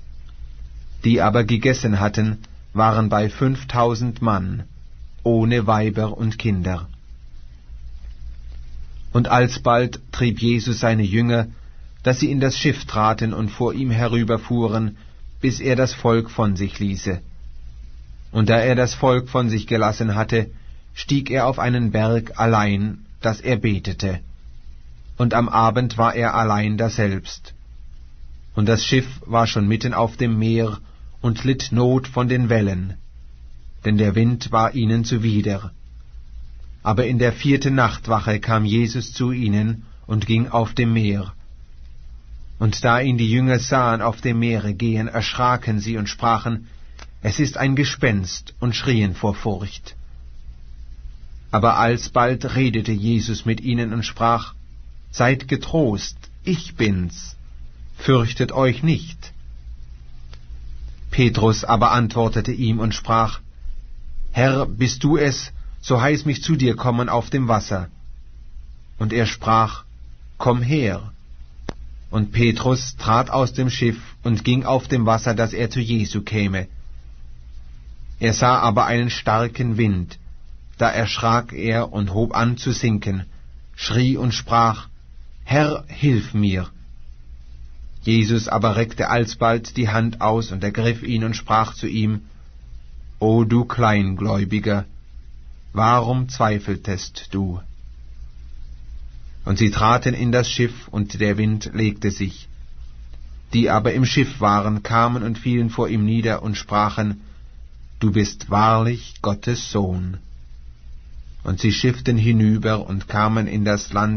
A: Die aber gegessen hatten, waren bei 5.000 Mann, ohne Weiber und Kinder. Und alsbald trieb Jesus seine Jünger, dass sie in das Schiff traten und vor ihm herüberfuhren, bis er das Volk von sich ließe. Und da er das Volk von sich gelassen hatte, stieg er auf einen Berg allein, dass er betete. Und am Abend war er allein daselbst. Und das Schiff war schon mitten auf dem Meer und litt Not von den Wellen, denn der Wind war ihnen zuwider. Aber in der 4. Nachtwache kam Jesus zu ihnen und ging auf dem Meer. Und da ihn die Jünger sahen auf dem Meere gehen, erschraken sie und sprachen, es ist ein Gespenst, und schrien vor Furcht. Aber alsbald redete Jesus mit ihnen und sprach, seid getrost, ich bin's, fürchtet euch nicht. Petrus aber antwortete ihm und sprach, Herr, bist du es, so heiß mich zu dir kommen auf dem Wasser. Und er sprach, komm her. Und Petrus trat aus dem Schiff und ging auf dem Wasser, dass er zu Jesu käme. Er sah aber einen starken Wind, da erschrak er und hob an zu sinken, schrie und sprach, Herr, hilf mir. Jesus aber reckte alsbald die Hand aus und ergriff ihn und sprach zu ihm, O du Kleingläubiger, warum zweifeltest du? Und sie traten in das Schiff, und der Wind legte sich. Die aber im Schiff waren, kamen und fielen vor ihm nieder und sprachen: Du bist wahrlich Gottes Sohn. Und sie schifften hinüber und kamen in das Land